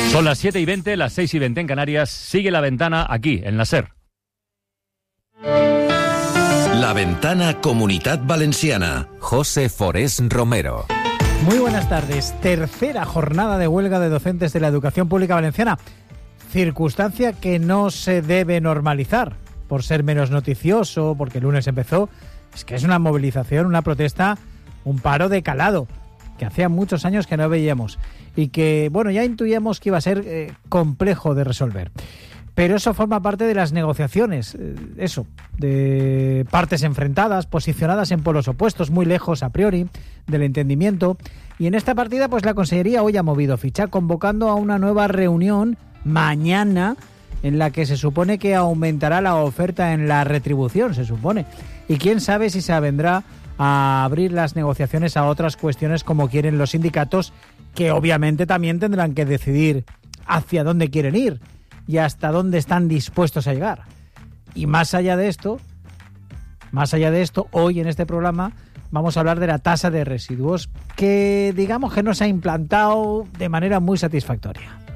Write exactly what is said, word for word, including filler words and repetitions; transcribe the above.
Son las siete y veinte, las seis y veinte en Canarias. Sigue La Ventana aquí, en la SER. La Ventana Comunitat Valenciana. José Forés Romero. Muy buenas tardes. Tercera jornada de huelga de docentes de la educación pública valenciana. Circunstancia que no se debe normalizar por ser menos noticioso, porque el lunes empezó. Es que es una movilización, una protesta, un paro de calado, que hacía muchos años que no veíamos. Y que, bueno, ya intuíamos que iba a ser eh, complejo de resolver. Pero eso forma parte de las negociaciones, eh, eso, de partes enfrentadas, posicionadas en polos opuestos, muy lejos a priori del entendimiento. Y en esta partida, pues la Consellería hoy ha movido ficha, convocando a una nueva reunión mañana, en la que se supone que aumentará la oferta en la retribución, se supone. Y quién sabe si se avendrá a abrir las negociaciones a otras cuestiones como quieren los sindicatos, que obviamente también tendrán que decidir hacia dónde quieren ir y hasta dónde están dispuestos a llegar. Y más allá de esto, más allá de esto, hoy en este programa vamos a hablar de la tasa de residuos, que digamos que no se ha implantado de manera muy satisfactoria.